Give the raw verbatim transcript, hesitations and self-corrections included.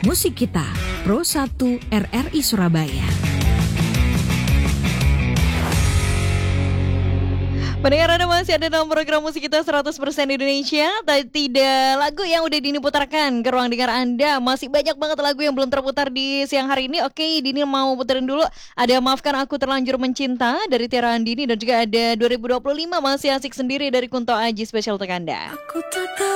Musik Kita, Pro satu R R I Surabaya. Pendengar, Anda masih ada dalam program Musik Kita seratus persen Indonesia. Tidak lagu yang udah Dini putarkan ke ruang dengar Anda. Masih banyak banget lagu yang belum terputar di siang hari ini. Oke, Dini mau puterin dulu. Ada Maafkan Aku Terlanjur Mencinta dari Tiara Andini. Dan juga ada dua ribu dua puluh lima Masih Asik Sendiri dari Kunto Aji, spesial untuk Anda.